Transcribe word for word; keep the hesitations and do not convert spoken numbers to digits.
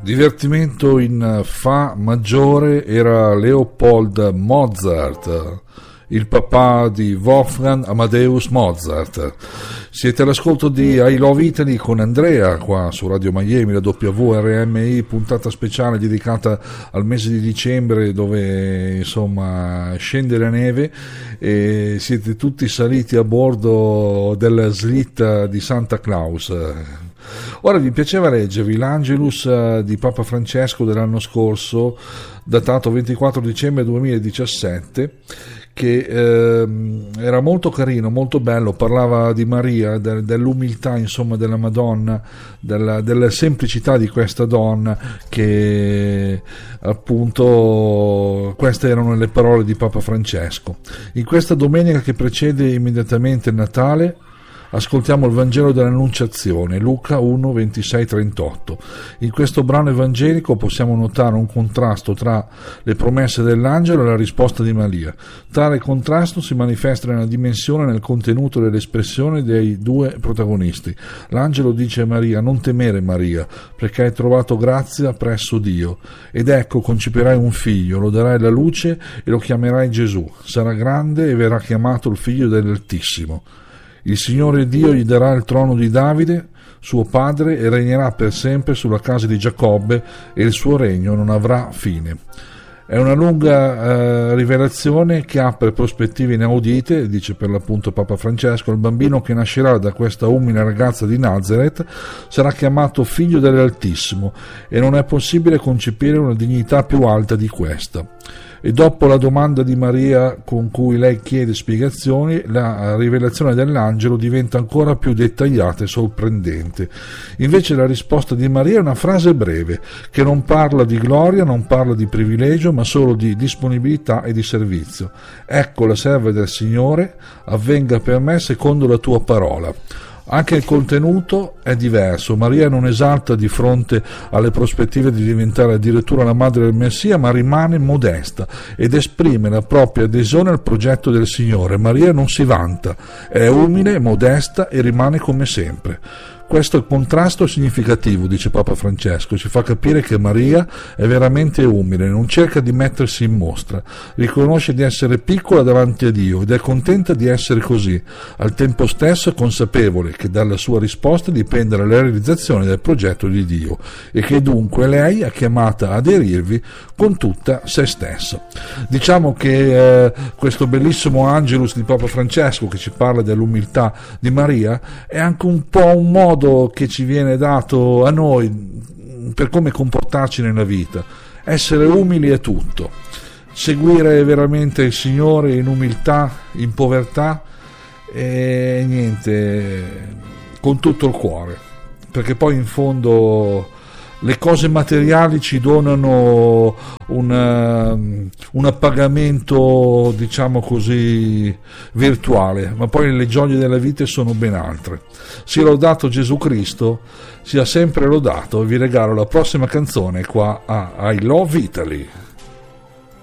Divertimento in fa maggiore era Leopold Mozart, il papà di Wolfgang Amadeus Mozart. Siete all'ascolto di I Love Italy con Andrea qua su Radio Miami, la W R M I, puntata speciale dedicata al mese di dicembre, dove insomma scende la neve e siete tutti saliti a bordo della slitta di Santa Claus. Ora vi piaceva leggervi l'Angelus di Papa Francesco dell'anno scorso, datato ventiquattro dicembre duemiladiciassette, che eh, era molto carino, molto bello, parlava di Maria, de, dell'umiltà insomma della Madonna, della, della semplicità di questa donna, che appunto queste erano le parole di Papa Francesco. In questa domenica che precede immediatamente il Natale ascoltiamo il Vangelo dell'Annunciazione, Luca uno, ventisei trentotto. In questo brano evangelico possiamo notare un contrasto tra le promesse dell'angelo e la risposta di Maria. Tale contrasto si manifesta nella dimensione e nel contenuto dell'espressione dei due protagonisti. L'angelo dice a Maria: non temere Maria, perché hai trovato grazia presso Dio. Ed ecco, concepirai un figlio, lo darai alla luce e lo chiamerai Gesù. Sarà grande e verrà chiamato il figlio dell'Altissimo. Il Signore Dio gli darà il trono di Davide, suo padre, e regnerà per sempre sulla casa di Giacobbe, e il suo regno non avrà fine. È una lunga eh, rivelazione che apre prospettive inaudite, dice per l'appunto Papa Francesco. Il bambino che nascerà da questa umile ragazza di Nazareth sarà chiamato figlio dell'Altissimo, e non è possibile concepire una dignità più alta di questa. E dopo la domanda di Maria con cui lei chiede spiegazioni, la rivelazione dell'angelo diventa ancora più dettagliata e sorprendente. Invece la risposta di Maria è una frase breve, che non parla di gloria, non parla di privilegio, ma solo di disponibilità e di servizio. Ecco la serva del Signore, avvenga per me secondo la tua parola. Anche il contenuto è diverso. Maria non esalta di fronte alle prospettive di diventare addirittura la madre del Messia, ma rimane modesta ed esprime la propria adesione al progetto del Signore. Maria non si vanta, è umile, modesta e rimane come sempre. Questo contrasto è significativo, dice Papa Francesco, ci fa capire che Maria è veramente umile, non cerca di mettersi in mostra, riconosce di essere piccola davanti a Dio ed è contenta di essere così. Al tempo stesso è consapevole che dalla sua risposta dipende la realizzazione del progetto di Dio e che dunque lei è chiamata ad aderirvi con tutta se stessa. Diciamo che eh, questo bellissimo Angelus di Papa Francesco, che ci parla dell'umiltà di Maria, è anche un po' un modo che ci viene dato a noi per come comportarci nella vita. Essere umili è tutto, seguire veramente il Signore in umiltà, in povertà e niente, con tutto il cuore, perché poi in fondo le cose materiali ci donano un, un appagamento, diciamo così, virtuale, ma poi le gioie della vita sono ben altre. Sia lodato Gesù Cristo, sia sempre lodato, e vi regalo la prossima canzone qua a I Love Italy.